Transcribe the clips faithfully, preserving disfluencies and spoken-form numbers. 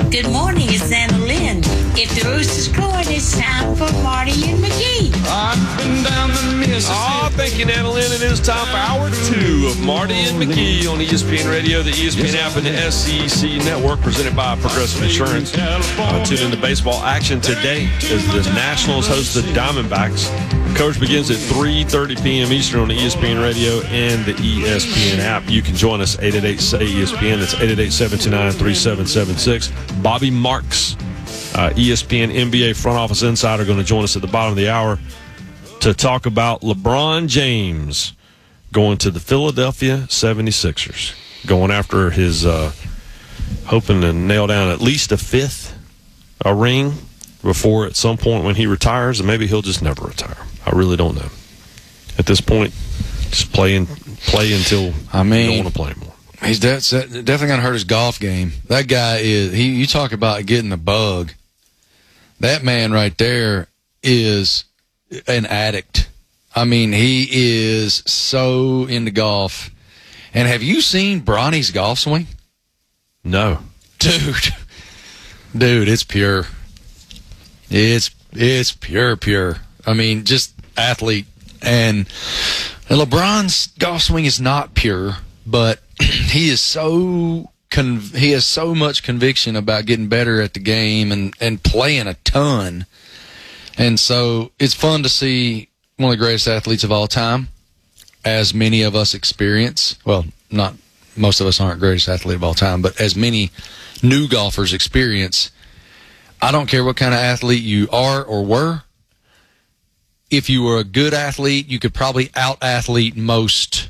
Good morning, it's Anna Lynn. If the rooster's crowing, it's time for Marty and McGee. I've been down the Mississippi. Oh, thank you, Anna Lynn. It is time for hour two of Marty and McGee on E S P N Radio, the E S P N app, and the S E C Network, presented by Progressive Insurance. Uh, tune into baseball action today as the Nationals host the Diamondbacks. Coverage begins at three thirty p.m. Eastern on the E S P N Radio and the E S P N app. You can join us, eight eight eight, S A Y, E S P N. That's eight eight eight, seven two nine, three seven seven six. Bobby Marks, uh, E S P N N B A front office insider, going to join us at the bottom of the hour to talk about LeBron James going to the Philadelphia seventy-sixers, going after his, uh, hoping to nail down at least a fifth a ring before at some point when he retires, and maybe he'll just never retire. I really don't know. At this point, just play, and, play until I mean, you don't want to play anymore. He's de- definitely going to hurt his golf game. That guy is, he. You talk about getting the bug. That man right there is an addict. I mean, he is so into golf. And have you seen Bronny's golf swing? No. Dude. Dude, it's pure. It's it's pure, pure. I mean, just athlete. And LeBron's golf swing is not pure, but he is so conv- he has so much conviction about getting better at the game and, and playing a ton. And so it's fun to see one of the greatest athletes of all time, as many of us experience. Well, not most of us aren't greatest athlete of all time, but as many new golfers experience. I don't care what kind of athlete you are or were. If you were a good athlete, you could probably out-athlete most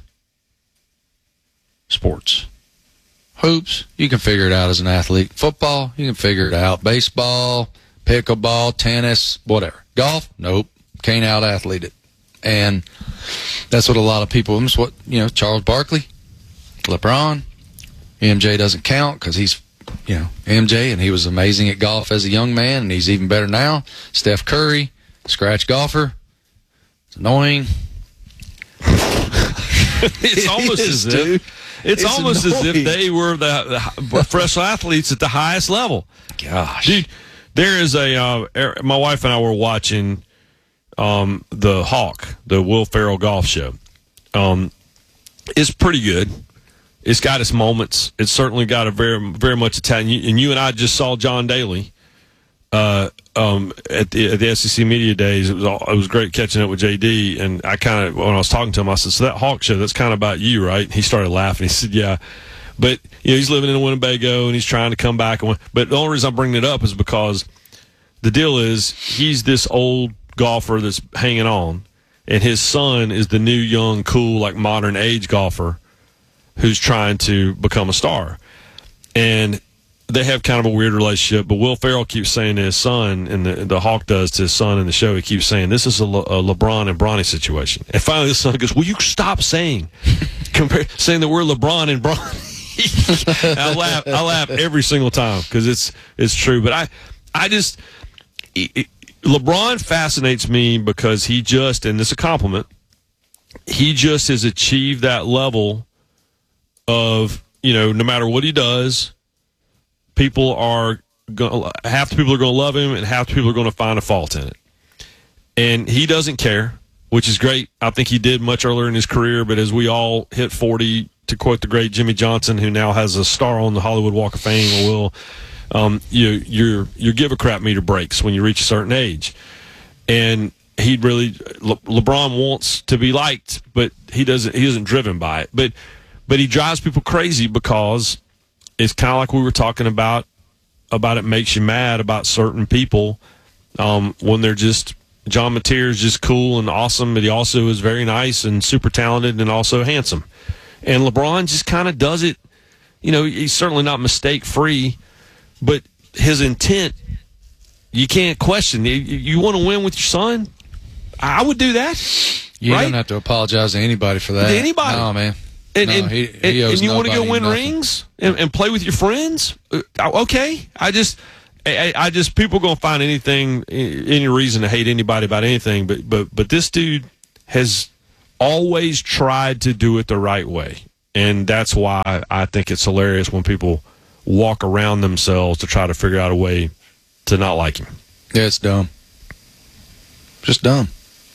sports. Hoops, you can figure it out as an athlete. Football, you can figure it out. Baseball, pickleball, tennis, whatever. Golf, nope, can't out-athlete it. And that's what a lot of people, that's what, you know, Charles Barkley, LeBron, M J doesn't count because he's, you know, M J, and he was amazing at golf as a young man, and he's even better now. Steph Curry, scratch golfer. It's annoying. It's it almost is, as dude. if it's, It's almost annoying. as if they were the, the professional athletes at the highest level. Gosh, Dude, there is a uh, er- my wife and I were watching um, the Hawk, the Will Ferrell golf show. Um, it's pretty good. It's got its moments. It's certainly got a very, very much Italian. And you and I just saw John Daly uh, um, at, the, at the S E C Media Days. It was all, it was great catching up with J D. And I kind of, when I was talking to him, I said, "So that Hawk show, that's kind of about you, right?" And he started laughing. He said, "Yeah." But you know, he's living in Winnebago and he's trying to come back. But the only reason I'm bringing it up is because the deal is he's this old golfer that's hanging on, and his son is the new, young, cool, like modern age golfer who's trying to become a star. And they have kind of a weird relationship, but Will Ferrell keeps saying to his son, and the, the Hawk does to his son in the show, he keeps saying, this is a, Le, a LeBron and Bronny situation. And finally the son goes, will you stop saying, compare, saying that we're LeBron and Bronny? I laugh I laugh every single time because it's it's true. But I, I just, it, it, LeBron fascinates me because he just, and it's a compliment, he just has achieved that level of, you know, no matter what he does, people are going, half the people are going to love him and half the people are going to find a fault in it. And he doesn't care, which is great. I think he did much earlier in his career, but as we all hit forty, to quote the great Jimmy Johnson, who now has a star on the Hollywood Walk of Fame, or will, um, you your your give a crap meter breaks when you reach a certain age. And he really, Le, LeBron wants to be liked, but he doesn't. He isn't driven by it. But But he drives people crazy because it's kind of like we were talking about, about it makes you mad about certain people um, when they're just, John Mateer is just cool and awesome, but he also is very nice and super talented and also handsome. And LeBron just kind of does it, you know, he's certainly not mistake-free, but his intent, you can't question. You, you want to win with your son? I would do that. you right? don't have to apologize to anybody for that. To anybody. No, man. And, No, and, he- and, he owes and you want to go nobody win nothing. rings and, and play with your friends? Uh, okay. I just, I, I just, people are going to find anything, any reason to hate anybody about anything. But, but, but this dude has always tried to do it the right way. And that's why I think it's hilarious when people walk around themselves to try to figure out a way to not like him. Yeah, it's dumb. Just dumb.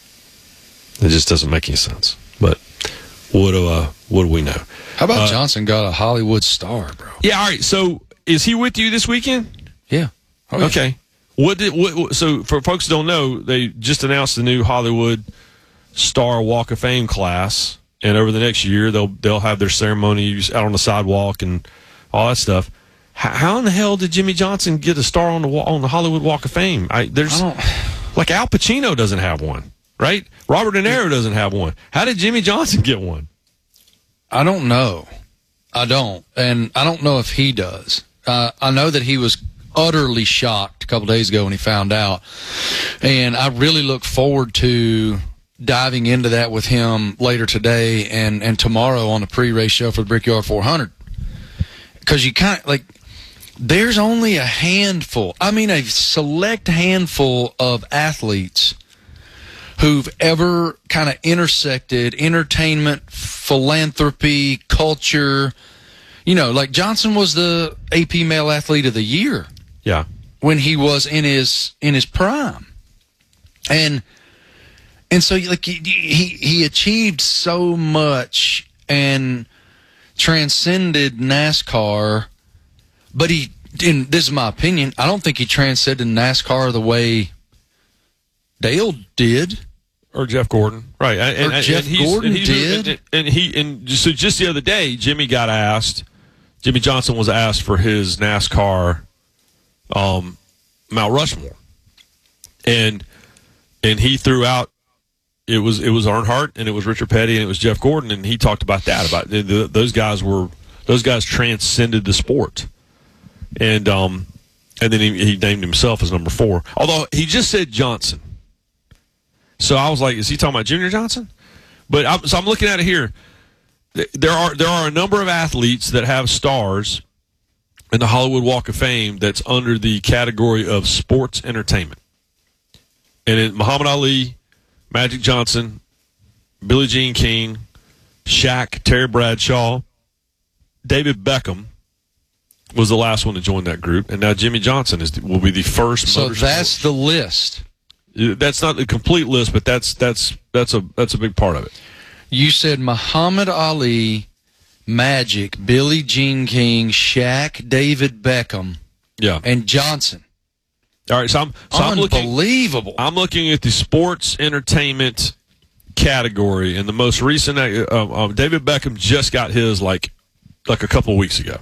It just doesn't make any sense. But what do, uh, what do we know? How about Uh, Johnson got a Hollywood star, bro? Yeah, all right. So is he with you this weekend? Yeah. Oh, yeah. Okay. What did what, what- so for folks who don't know, they just announced the new Hollywood Star Walk of Fame class, and over the next year they'll they'll have their ceremonies out on the sidewalk and all that stuff. How, how in the hell did Jimmy Johnson get a star on the wa- on the Hollywood Walk of Fame? I, there's I don't- like Al Pacino doesn't have one, right? Robert De Niro doesn't have one. How did Jimmy Johnson get one? I don't know. I don't. And I don't know if he does. Uh, I know that he was utterly shocked a couple days ago when he found out. And I really look forward to diving into that with him later today and, and tomorrow on the pre-race show for the Brickyard four hundred. Because you kind of, like, there's only a handful, I mean a select handful of athletes who've ever kind of intersected entertainment, philanthropy, culture. You know, like Johnson was the A P Male Athlete of the Year Yeah. when he was in his in his prime, and and so like he he, he achieved so much and transcended NASCAR, but he. And this is my opinion. I don't think he transcended NASCAR the way Dale did. Or Jeff Gordon, right? And, Or and, Jeff and he's, Gordon and he's, did. and, and he and so just the other day, Jimmy got asked. Jimmy Johnson was asked for his NASCAR um, Mount Rushmore, and and he threw out it was it was Earnhardt and it was Richard Petty and it was Jeff Gordon, and he talked about that about the, the, those guys were those guys transcended the sport, and um and then he, he named himself as number four. Although he just said Johnson. So I was like, is he talking about Junior Johnson? But I'm, so I'm looking at it here. There are there are a number of athletes that have stars in the Hollywood Walk of Fame that's under the category of sports entertainment. And in Muhammad Ali, Magic Johnson, Billie Jean King, Shaq, Terry Bradshaw, David Beckham was the last one to join that group, and now Jimmy Johnson is will be the first. So motorsport. that's the list. That's not the complete list, but that's that's that's a that's a big part of it. You said Muhammad Ali, Magic, Billie Jean King, Shaq, David Beckham, Yeah. and Johnson. All right. So I'm so I'm looking. Unbelievable. I'm looking at the sports entertainment category, and the most recent. Uh, uh, David Beckham just got his like like a couple of weeks ago,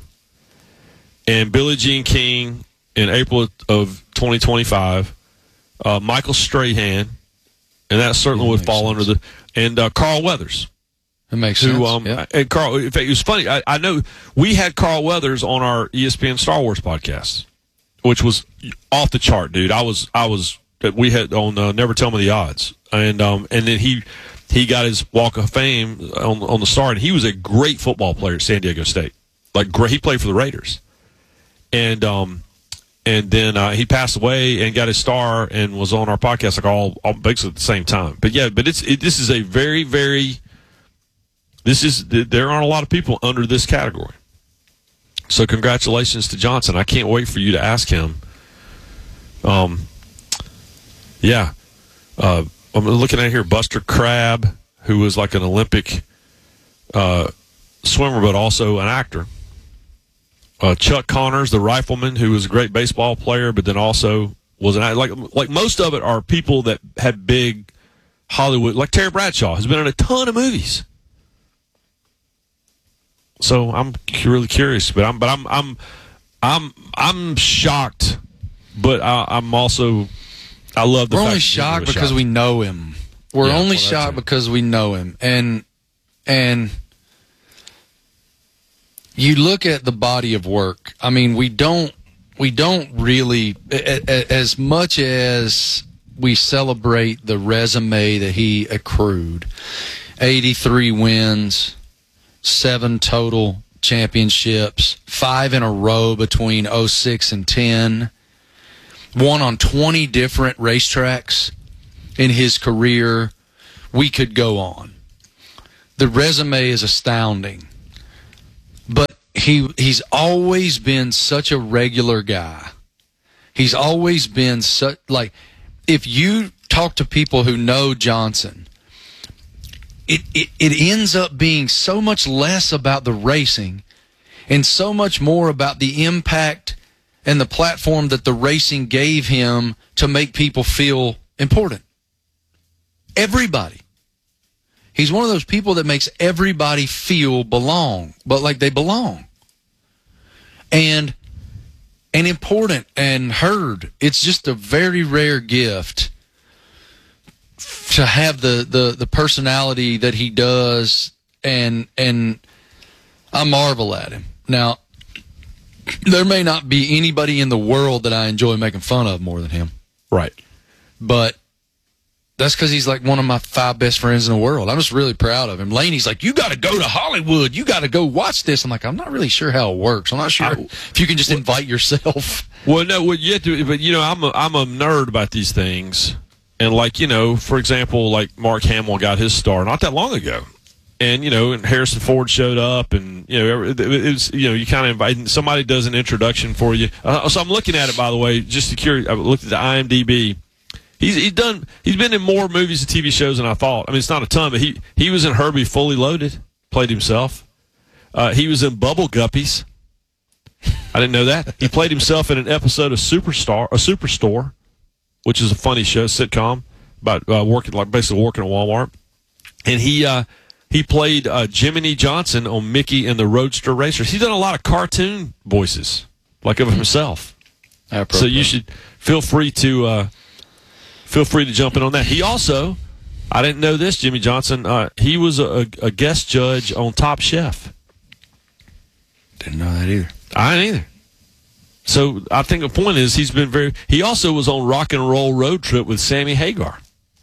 and Billie Jean King in April of twenty twenty-five. Uh, Michael Strahan, and that certainly Yeah, would makes fall sense. under the and uh, Carl Weathers. It makes Who sense. um yeah. and Carl? In fact, it was funny. I, I know we had Carl Weathers on our E S P N Star Wars podcast, which was off the chart, dude. I was I was that we had on uh, Never Tell Me the Odds, and um and then he he got his Walk of Fame on on the start, and he was a great football player at San Diego State. Like great, he played for the Raiders, and um. And then uh, he passed away and got his star and was on our podcast like all, all basically at the same time. But yeah, but it's it, this is a very very this is there aren't a lot of people under this category. So congratulations to Johnson. I can't wait for you to ask him. Um, yeah, uh, I'm looking at here Buster Crabbe, who was like an Olympic uh, swimmer, but also an actor. Uh, Chuck Connors, the rifleman, who was a great baseball player, but then also was an like like most of it are people that had big Hollywood, like Terry Bradshaw has been in a ton of movies. So I'm really curious, but I'm but I'm I'm I'm I'm shocked, but I, I'm also I love the We're fact only that shocked was because shocked. we know him. We're Yeah, only well, that's shocked it. because we know him. And and you look at the body of work. I mean, we don't we don't really a- a- as much as we celebrate the resume that he accrued. eighty-three wins, seven total championships, five in a row between oh six and ten. Won on twenty different racetracks in his career. We could go on. The resume is astounding. But he he's always been such a regular guy. He's always been such, like, if you talk to people who know Johnson, it, it, it ends up being so much less about the racing and so much more about the impact and the platform that the racing gave him to make people feel important. Everybody. He's one of those people that makes everybody feel belong, but like they belong. And and important and heard. It's just a very rare gift to have the, the, the personality that he does, and and I marvel at him. Now, there may not be anybody in the world that I enjoy making fun of more than him. Right. But that's because he's like one of my five best friends in the world. I'm just really proud of him. Laney's like, you got to go to Hollywood. You got to go watch this. I'm like, I'm not really sure how it works. I'm not sure I, if you can just well, invite yourself. Well, no, well, you have to, but you know, I'm a, I'm a nerd about these things. And like, you know, for example, like Mark Hamill got his star not that long ago. And, you know, and Harrison Ford showed up, and, you know, it was, you know, you kind of invite, somebody does an introduction for you. Uh, so I'm looking at it, by the way, just to curious. I looked at the I M D B. He's he's done. He's been in more movies and T V shows than I thought. I mean, it's not a ton, but he he was in Herbie Fully Loaded, played himself. Uh, he was in Bubble Guppies. I didn't know that. He played himself in an episode of Superstar, a Superstore, which is a funny show, sitcom about uh, working, like basically working at Walmart. And he uh, he played uh, Jiminy Johnson on Mickey and the Roadster Racers. He's done a lot of cartoon voices, like of himself. So you should feel free to. Uh, Feel free to jump in on that. He also, I didn't know this, Jimmy Johnson, uh, he was a, a guest judge on Top Chef. Didn't know that either. I didn't either. So I think the point is he's been very, he also was on Rock and Roll Road Trip with Sammy Hagar.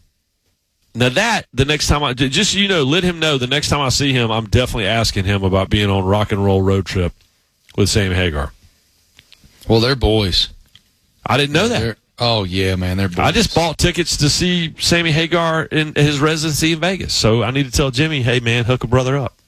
Now that, the next time I, just so you know, let him know the next time I see him, I'm definitely asking him about being on Rock and Roll Road Trip with Sammy Hagar. Well, they're boys. I didn't know that. They're, oh, yeah, man, they're boys. I just bought tickets to see Sammy Hagar in his residency in Vegas. So I need to tell Jimmy, hey, man, hook a brother up.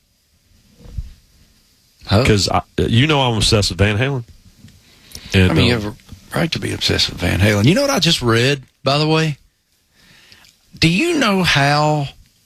Because you know I'm obsessed with Van Halen. And, I mean, um, you have a right to be obsessed with Van Halen. You know what I just read, by the way? Do you know how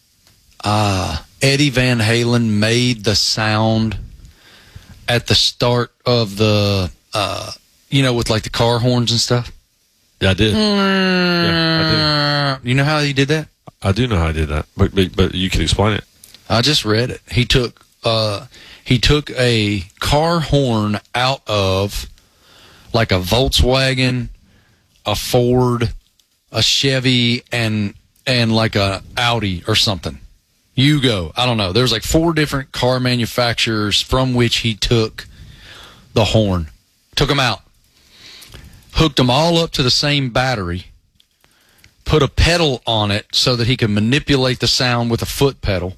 uh, Eddie Van Halen made the sound at the start of the, uh, you know, with like the car horns and stuff? Yeah, I did. Yeah, I did. You know how he did that? I do know how I did that, but but, but you can explain it. I just read it. He took uh, he took a car horn out of like a Volkswagen, a Ford, a Chevy, and and like a Audi or something. Yugo, I don't know. There's like four different car manufacturers from which he took the horn, took them out. Hooked them all up to the same battery, put a pedal on it so that he could manipulate the sound with a foot pedal,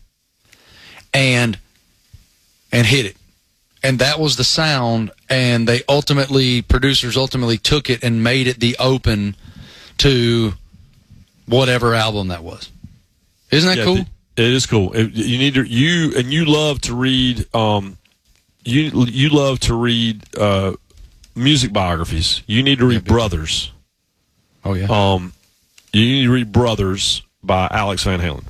and and hit it. And that was the sound, and they ultimately, producers ultimately took it and made it the open to whatever album that was. Isn't that yeah, cool? It is cool. It, you need to, you, and you love to read, um, you, you love to read, uh, music biographies. You need to read yeah, Brothers. Oh, yeah. Um, you need to read Brothers by Alex Van Halen.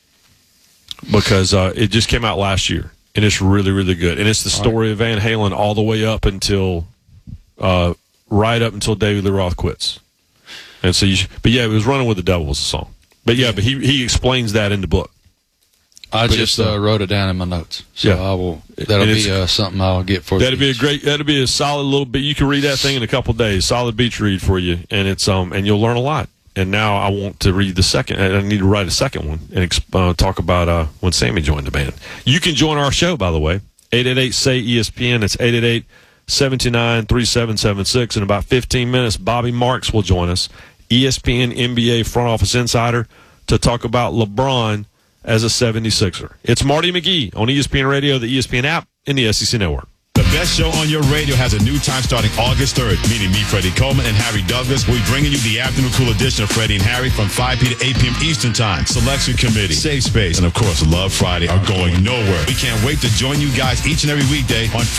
Because uh, it just came out last year. And it's really, really good. And it's the story right. of Van Halen all the way up until, uh, right up until David Lee Roth quits. And so you should, but yeah, it was Running with the Devil was the song. But yeah, yeah. but he, he explains that in the book. I but just uh, wrote it down in my notes, so yeah. I will. That'll be uh, something I'll get for you. That'll be a great. That'll be a solid little bit. You can read that thing in a couple of days. Solid beach read for you, and it's um and you'll learn a lot. And now I want to read the second. I need to write a second one and uh, talk about uh, when Sammy joined the band. You can join our show, by the way. eight eight eight say E S P N. It's eight eight eight, seven two nine, three seven seven six. In about fifteen minutes, Bobby Marks will join us, E S P N N B A front office insider, to talk about LeBron as a seventy-sixer. It's Marty McGee on E S P N Radio, the E S P N app, and the S E C Network. The best show on your radio has a new time starting August third, meaning me, Freddie Coleman, and Harry Douglas. We'll be bringing you the afternoon cool edition of Freddie and Harry from five p.m. to eight p.m. Eastern Time. Selection Committee, Safe Space, and of course, Love Friday are going nowhere. We can't wait to join you guys each and every weekday on